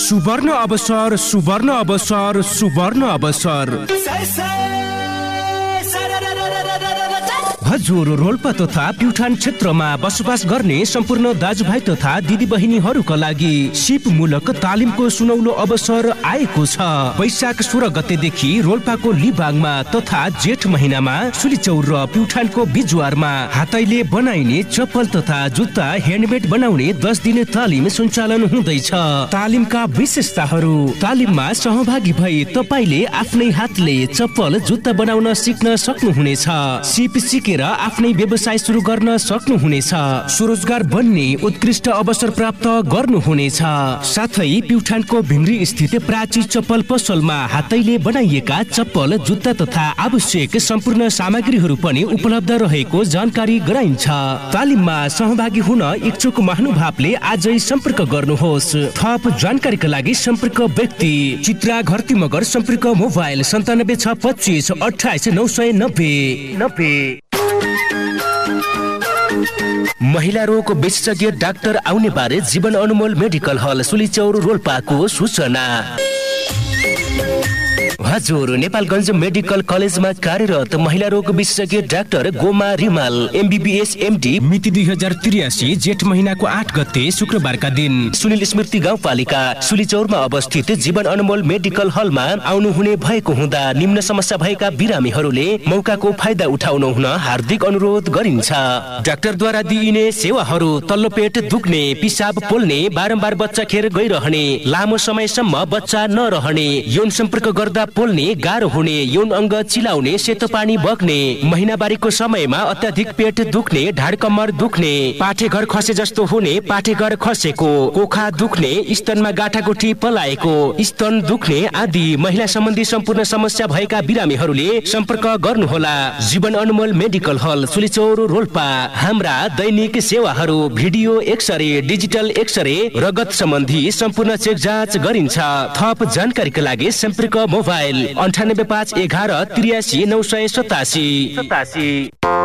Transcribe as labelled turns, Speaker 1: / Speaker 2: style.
Speaker 1: सुवर्ण अवसर सुवर्ण अवसर सुवर्ण अवसर। हजुर, रोल्पा तथा प्युठान क्षेत्रमा बसोबास गर्ने सम्पूर्ण दाजुभाइ तथा दिदीबहिनीहरूका लागि सिपमूलक तालिमको सुनौलो अवसर आएको छ। वैशाख 16 गतेदेखि रोल्पाको लिबाङमा तथा जेठ महिनामा सुलिचौर र प्युठानको बिजुवारमा हातैले बनाइने चप्पल तथा जुत्ता ह्यान्डमेड बनाउने 10 दिने तालिम सञ्चालन हुँदैछ। तालिमका विशेषताहरू: तालिममा सहभागी भई तपाईले आफ्नै हातले चप्पल जुत्ता बनाउन सिक्न सक्नुहुनेछ। सिप सिकेर आफ्नै व्यवसाय सुरु गर्न सक्नुहुनेछ। स्वरोजगार बन्ने उत्कृष्ट अवसर प्राप्त गर्नुहुनेछ। साथै प्युठानको भिङ्ग्री स्थित प्राची चप्पल पसलमा हातैले बनाइएका चप्पल जुत्ता तथा आवश्यक सम्पूर्ण सामग्रीहरू पनि उपलब्ध रहेको जानकारी गराइन्छ। तालिममा सहभागी हुन इच्छुक महानुभावले आजै सम्पर्क गर्नुहोस्। थप जानकारीका लागि सम्पर्क व्यक्ति चित्रा घरती मगर, सम्पर्क मोबाइल 9762 28 990। महिला रोग विशेषज्ञ डाक्टर आउने बारे जीवन अनमोल मेडिकल हल सुलिचौर रोल्पाको सूचना। हजुर, नेपालगञ्ज मेडिकल कलेजमा कार्यरत महिला रोग विशेषज्ञ doctor Goma Rimal MBBS MD मिति 2083 जेठ महिनाको 8 गते शुक्रबारका दिन सुनिल स्मृति गाउँपालिका सुलिचौरमा अवस्थित जीवन अनमोल मेडिकल हलमा आउनुहुने भएको हुँदा निम्न समस्या भएका बिरामीहरूले मौकाको फाइदा उठाउनु हुन हार्दिक अनुरोध गरिन्छ। डाक्टरद्वारा दिइने सेवाहरू: तल्लो पेट दुख्ने, पिसाब पोल्ने, बारम्बार बच्चा खेर गइरहने, लामो समयसम्म बच्चा नरहने, यौन सम्पर्क गर्दा पोल्ने गाह्रो हुने, यौन अङ्ग चिलाउने, सेतो पानी बग्ने, महिनावारीको समयमा अत्याधिक पेट दुख्ने, ढाड कम्मर दुख्ने, पाठेघर खसे जस्तो हुने, पाठेघर खसेको, कोखा दुख्ने, स्तनमा गाँठागुठी पलाएको, स्तन दुख्ने आदि महिला सम्बन्धी सम्पूर्ण समस्या भएका बिरामीहरूले सम्पर्क गर्नुहोला। जीवन अनमोल मेडिकल हल सुलिचौर रोल्पा। हाम्रा दैनिक सेवाहरू: भिडियो एक्सरे, डिजिटल एक्सरे, रगत सम्बन्धी सम्पूर्ण चेक जाँच गरिन्छ। थप जानकारीका लागि सम्पर्क मोबाइल 98 5 11 83 987।